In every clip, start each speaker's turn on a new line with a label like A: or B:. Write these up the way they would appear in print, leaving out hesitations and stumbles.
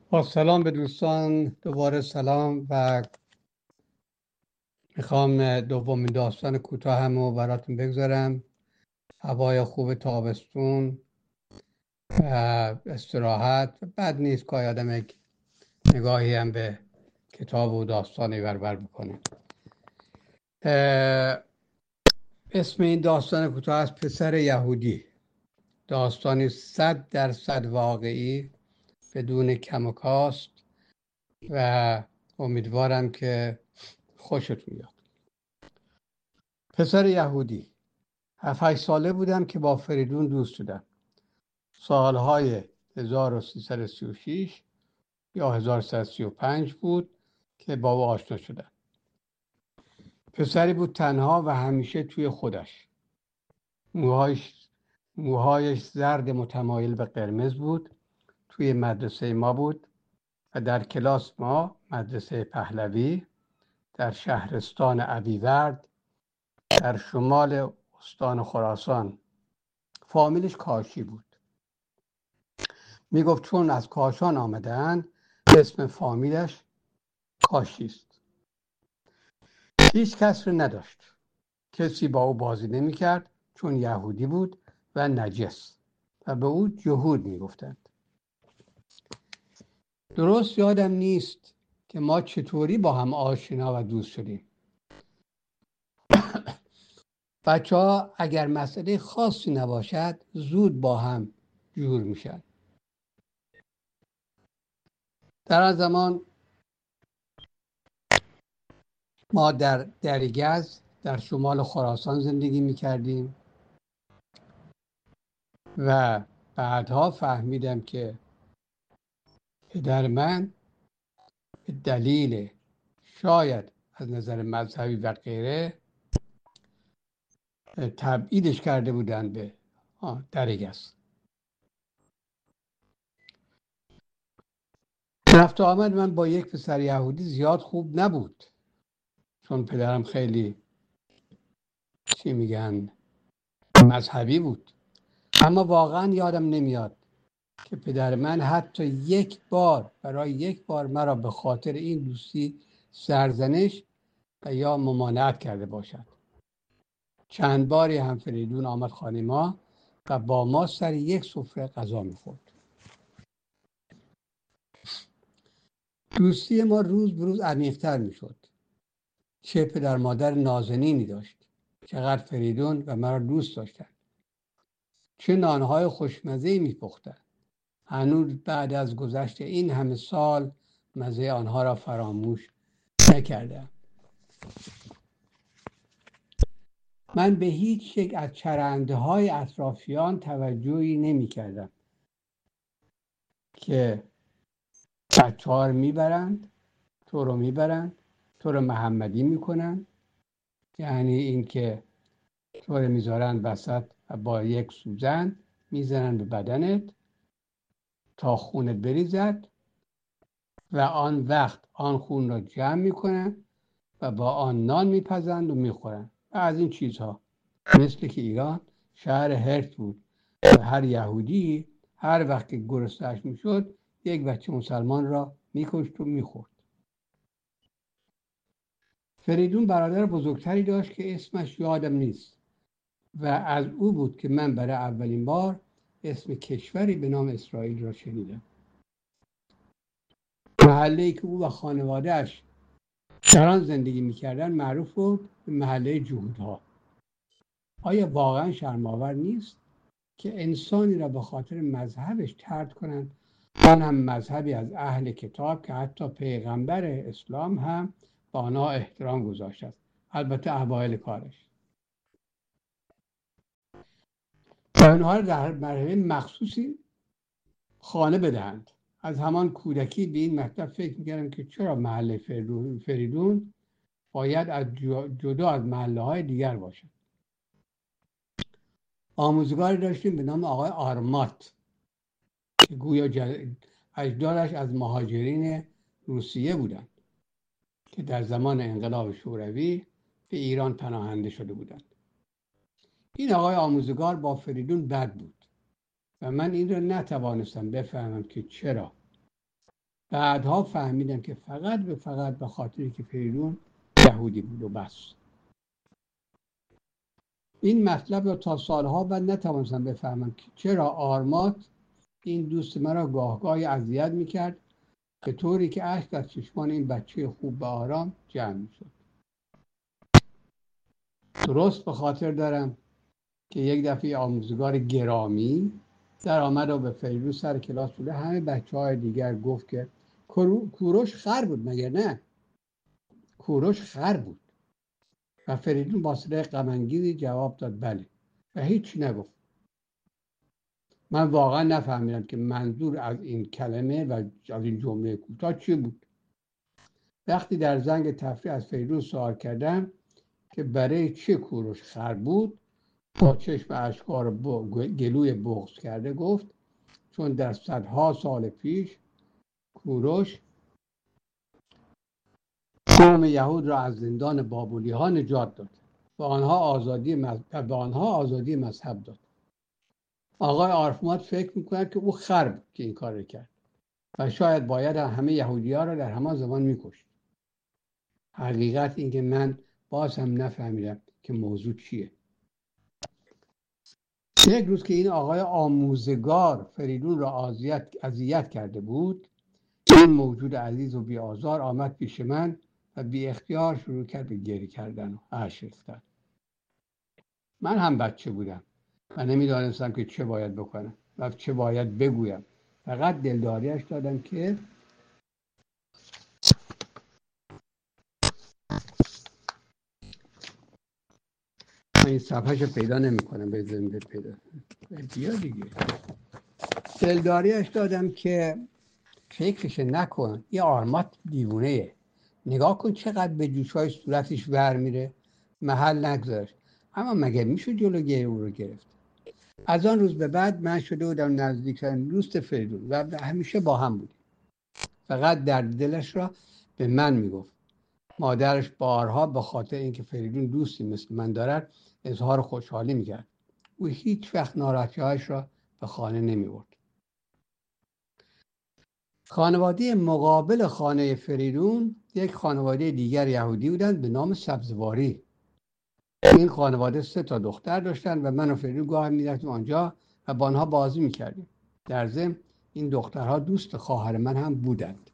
A: با سلام به دوستان، دوباره سلام و میخوام دومین داستان کوتاهمو براتون بگذارم. هوای خوب تابستون و استراحت بد نیست که آدم یک نگاهی هم به کتاب و داستانی بربر بکنه. اسم این داستان کوتاه از پسر یهودی، داستانی 100% واقعی بدون کم و کاست و امیدوارم که خوشتون بیاد. پسر یهودی. 7 ساله بودم که با فریدون دوست شدم. سالهای 1336 یا 1335 بود که با او آشنا شدم. پسری بود تنها و همیشه توی خودش. موهایش زرد متمایل به قرمز بود. توی مدرسه ما بود و در کلاس ما، مدرسه پهلوی در شهرستان ابیورد در شمال استان خراسان. فامیلش کاشی بود. میگفت چون از کاشان آمدن اسم فامیلش کاشی است. هیچ کس رو نداشت. کسی با او بازی نمیکرد چون یهودی بود و نجس و به او جهود میگفتند. درست یادم نیست که ما چطوری با هم آشنا و دوست شدیم. بچه ها اگر مسئله خاصی نباشد زود با هم جور میشن. در آن زمان ما در دریگز در شمال خراسان زندگی میکردیم و بعدها فهمیدم که پدر من به دلیل شاید از نظر مذهبی و غیره تبعیدش کرده بودن به درگس. رفت و آمد من با یک پسر یهودی زیاد خوب نبود، چون پدرم خیلی چی میگن مذهبی بود. اما واقعا یادم نمیاد که پدر من حتی برای یک بار مرا به خاطر این دوستی سرزنش و یا ممانعت کرده باشد. چند باری هم فریدون آمد خانه ما و با ما سر یک سفره غذا می‌خورد. دوستی ما روز به روز عمیق‌تر می‌شد. چه پدر مادر نازنینی داشت. چقدر فریدون و مرا دوست داشتند. چه نانهای خوشمزه‌ای می‌پختند. هنوز بعد از گذشت این همه سال مزه آنها را فراموش نکردم. من به هیچ یک از چرنده‌های اطرافیان توجهی نمی‌کردم که بچه‌ها رو میبرند، تو رو محمدی میکنن، یعنی این که تو رو میذارن وسط و با یک سوزن میزنن به بدنت تا خونت بریزد و آن وقت آن خون را جمع میکنن و با آن نان میپزند و میخورن و از این چیزها. مثل که ایران شهر هرت بود و هر یهودی هر وقت که گرسنه‌اش میشد یک بچه مسلمان را میکشت و میخورد. فریدون برادر بزرگتری داشت که اسمش یادم نیست و از او بود که من برای اولین بار اسم کشوری به نام اسرائیل را شنیدم. محله‌ای که او و خانواده‌اش در آن زندگی می‌کردند معروف بود به محله جهودها. آیا واقعا شرم‌آور نیست که انسانی را به خاطر مذهبش طرد کنند، آن هم مذهبی از اهل کتاب که حتی پیغمبر اسلام هم به آنها احترام گذاشته است، البته اوایل کارش. و آنها را در مرحله مخصوصی خانه بدهند. از همان کودکی به این مطلب فکر می‌کردم که چرا محله فریدون باید جدا از محله‌های دیگر باشد. آموزگاری داشتیم به نام آقای آرمات که گویا اجدادش از مهاجرین روسیه بودند که در زمان انقلاب شوروی به ایران پناهنده شده بودند. این آقای آموزگار با فریدون بد بود و من این را نتوانستم بفهمم که چرا. بعدها فهمیدم که فقط به خاطری که فریدون یهودی بود و بس. این مطلب را تا سالها بعد نتوانستم بفهمم که چرا آرمات این دوست مرا گاهگاهی اذیت میکرد، به طوری که اشک از چشمان این بچه خوب به آرام جمع میشد. درست به خاطر دارم که یک دفعه آموزگار گرامی در آمد و به فریدون سر کلاس بوده همه بچه‌های دیگر گفت که کوروش خر بود مگر نه؟ کوروش خر بود. و فریدون با صدای غم‌انگیزی جواب داد بله و هیچ نگفت. من واقعا نفهمیدم که منظور از این کلمه و از این جمله کوتاه چی بود. وقتی در زنگ تفریح از فریدون سوال کردم که برای چه کوروش خر بود، با چشم اشکار گلوی بغض کرده گفت چون در صدها سال پیش کوروش قوم یهود را از زندان بابلی ها نجات داد و به آنها آزادی مذهب داد. آقای آرفمات فکر میکند که او خر بود که این کار کرد و شاید باید همه یهودی ها را در همان زمان میکشت. حقیقت این که من باز هم نفهمیدم که موضوع چیه. یک روز که این آقای آموزگار فریدون را اذیت کرده بود، این موجود عزیز و بی آزار آمد پیش من و بی اختیار شروع کرد به گریه کردن و اشک ریختن. من هم بچه بودم و نمیدانستم که چه باید بکنم و چه باید بگویم. فقط دلداریش دادم که من این صفحه‌شو پیدا نمی‌کنم. بذاریم پیدا بیا دیگه. دلداریش دادم که فکرش نکن، یه آرمات دیوونه‌ایه. نگاه کن چقدر به جوش‌های صورتش ور میره، محل نگذاشت. اما مگه میشه جلوی او رو گرفت؟ از آن روز به بعد من شده بودم نزدیکترین دوست فریدون و همیشه با هم بودیم. فقط درد دلش را به من میگفت. مادرش بارها به خاطر اینکه فریدون دوستی مثل من دارد اظهار خوشحالی میکرد. او هیچ وقت ناراحتی‌هایش را به خانه نمیبرد. خانواده مقابل خانه فریدون یک خانواده دیگر یهودی بودند به نام سبزواری. این خانواده 3 دختر داشتند و من و فریدون گاهی می‌رفتیم آنجا و با آنها بازی می‌کردیم. در ضمن این دخترها دوست خواهر من هم بودند.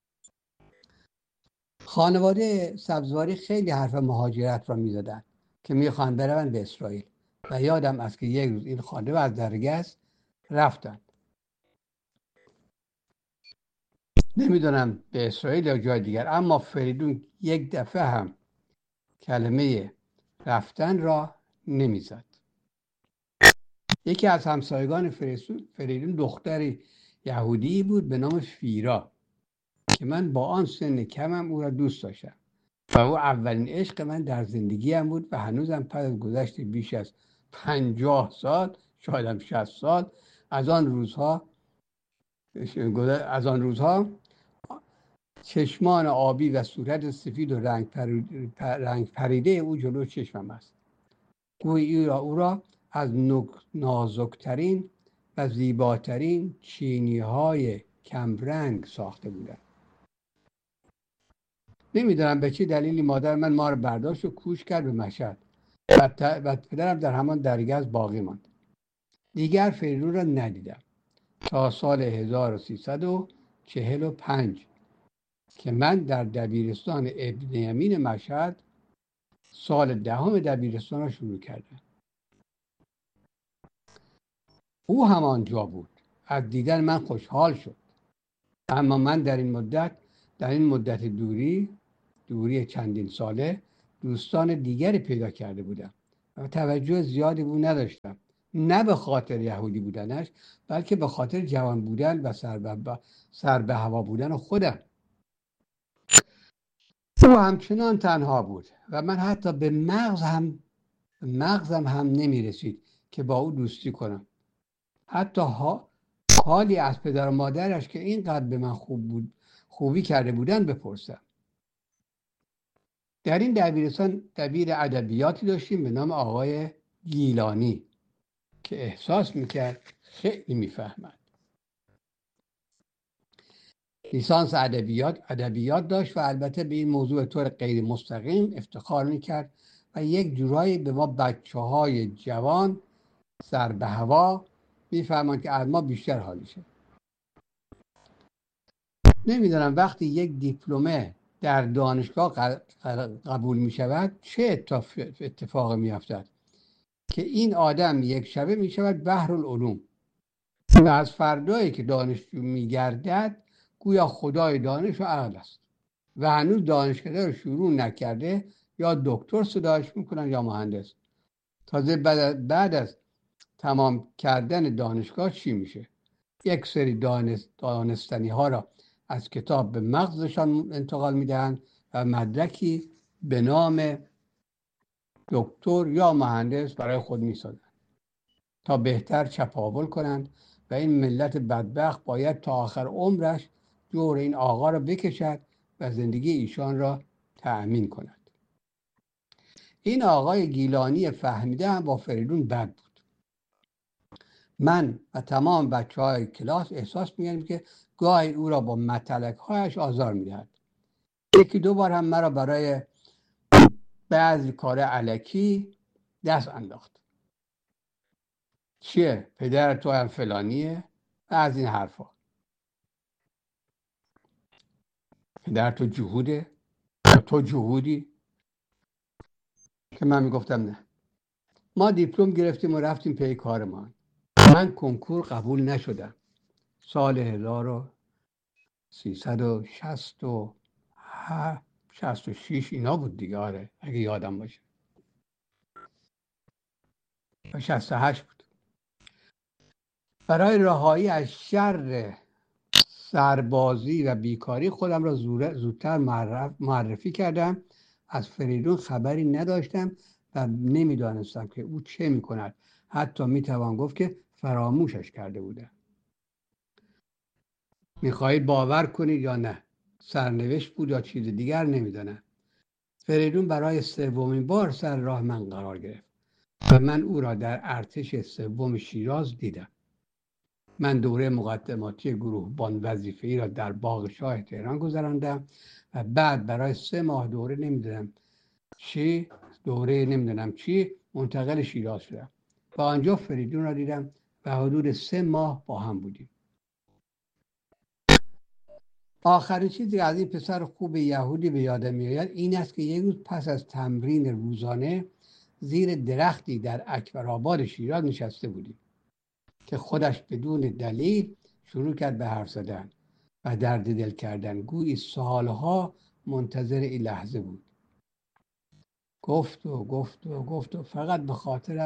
A: خانواده سبزواری خیلی حرف مهاجرت را می‌زدند که می‌خواهند بروند به اسرائیل و یادم است که یک روز این خانواده از درگذ رفتند. نمیدونم به اسرائیل یا جای دیگر، اما فریدون یک دفعه هم کلمه رفتن را نمیزد. یکی از همسایگان فریدون دختری یهودی بود به نام فیرا که من با آن سن کمم او را دوست داشتم و او اولین عشق من در زندگیم بود و هنوزم پس از گذشت بیش از 50 سال شاید 60 سال از آن روزها چشمان آبی و صورت سفید و رنگ پریده او جلو چشمم است. گویی او را از نازکترین و زیباترین چینی‌های کمرنگ ساخته بودند. نمیدونم به چه دلیلی مادر من ما رو برداشت و کوچ کرد به مشهد و پدرم در همان درگذ باقی ماند. دیگر فریدون را ندیدم تا سال 1345 که من در دبیرستان ابن یمین مشهد سال 10 دبیرستان را شروع کردم. او همانجا بود. از دیدن من خوشحال شد. اما من در این مدت دوری چندین ساله دوستان دیگری پیدا کرده بودم و توجه زیادی به او نداشتم. نه به خاطر یهودی بودنش، بلکه به خاطر جوان بودن و سر به هوا بودن خودم. او همچنان تنها بود و من حتی به مغزم هم نمی رسید که با او دوستی کنم. حتی حالی از پدر و مادرش که اینقدر به من خوبی کرده بودن بپرسم. در این دبیرستان دبیر ادبیاتی داشتیم به نام آقای گیلانی که احساس میکرد خیلی میفهمد. لیسانس ادبیات داشت و البته به این موضوع به طور غیر مستقیم افتخار میکرد و یک جورایی به ما بچه‌های جوان سر به هوا میفهمند که از ما بیشتر حالیشه. نمیدونم وقتی یک دیپلمه در دانشگاه قبول می شود چه اتفاقی می افتد که این آدم یک شبه می شود بحرالعلوم و از فردایی که دانشجو می گردد گویا خدای دانش و عقل است و هنوز دانشکده رو شروع نکرده، یا دکتر صداش میکنن یا مهندس. تازه بعد از تمام کردن دانشگاه چی میشه؟ یک سری دانستنی ها را از کتاب به مغزشان انتقال میدهند و مدرکی به نام دکتر یا مهندس برای خود میسازند تا بهتر چپاول کنند و این ملت بدبخت باید تا آخر عمرش دور این آقا را بکشد و زندگی ایشان را تأمین کند. این آقای گیلانی فهمیده هم با فریدون بد بود. من و تمام بچه های کلاس احساس می‌کردیم که گاهی او را با متلک هایش آزار می‌دهد. یکی دو بار هم مرا برای بعضی کار الکی دست انداخت. چیه؟ پدر تو هم فلانیه؟ از این حرفا. پدر تو جهوده؟ یا تو جهودی؟ که من میگفتم نه. ما دیپلم گرفتیم و رفتیم پی کارمان. من کنکور قبول نشدم. سال 1366 اینا بود دیگه، آره اگه یادم باشه، 68 بود. برای رهایی از شر سربازی و بیکاری خودم را زودتر معرفی کردم. از فریدون خبری نداشتم و نمیدانستم که او چه میکند. حتی میتوان گفت که فراموشش کرده بودم. میخواهید باور کنید یا نه، سرنوشت بود یا چیز دیگر نمیدانم. فریدون برای سومین بار سر راه من قرار گرفت و من او را در ارتش سوم شیراز دیدم. من دوره مقدماتی گروه بان وظیفه‌ای را در باغ شاه تهران گذراندم و بعد برای 3 ماه دوره نمیدونم چی منتقل شیراز شدم و آنجا فریدون را دیدم و حدود 3 ماه با هم بودیم. آخرین چیزی از این پسر خوب یهودی به یادم میآید این است که یک روز پس از تمرین روزانه زیر درختی در اکبرآباد شیراز نشسته بودیم که خودش بدون دلیل شروع کرد به حرف زدن و درد دل کردن، گویی سالها منتظر این لحظه بود. گفت و فقط به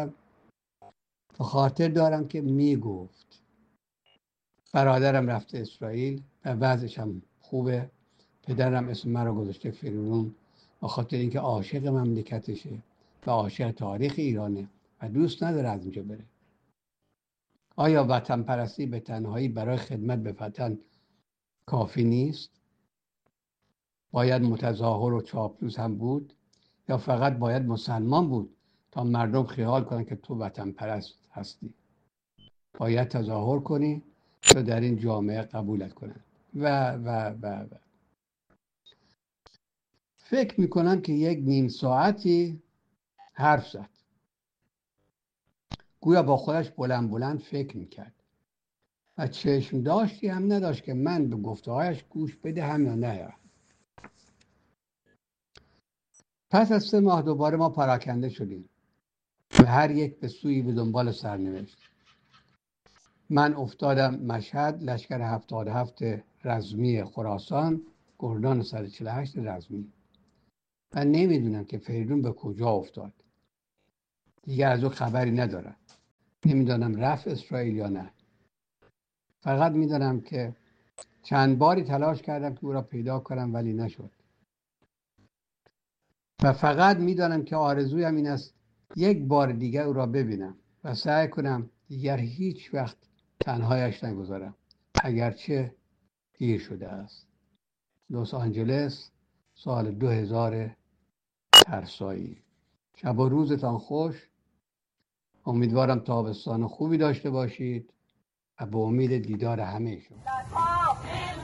A: خاطر دارم که میگفت. برادرم رفته اسرائیل و وضعش هم خوبه. پدرم اسم من رو گذاشته فریدون به خاطر اینکه عاشق مملکتشه و عاشق تاریخ ایرانه و دوست نداره از اینجا بره. آیا وطن پرستی به تنهایی برای خدمت به وطن کافی نیست؟ باید متظاهر و چاپلوس هم بود یا فقط باید مسلمان بود تا مردم خیال کنن که تو وطن پرست هستی؟ باید تظاهر کنی تا در این جامعه قبولت کنن و فکر میکنم که یک نیم ساعتی حرف زد، گویا با خودش بلند فکر میکرد و چشم داشتی هم نداشت که من به گفته‌هایش گوش بدهم یا نه. پس از 3 ماه دوباره ما پراکنده شدیم و هر یک به سوی به دنبال سرنوشت. من افتادم مشهد، لشکر 77 رزمی خراسان، گردان 148 رزمی و نمیدونم که فریدون به کجا افتاد. دیگر از او خبری ندارم. نمیدانم رفت اسرائیل یا نه. فقط میدانم که چند باری تلاش کردم که او را پیدا کنم ولی نشد و فقط میدانم که آرزویم این است یک بار دیگر او را ببینم و سعی کنم دیگر هیچ وقت تنهایش نگذارم، اگرچه دیر شده است. لس آنجلس، سال 2000 ترسایی. شب و روزتان خوش. امیدوارم تابستان خوبی داشته باشید و به امید دیدار همه شما.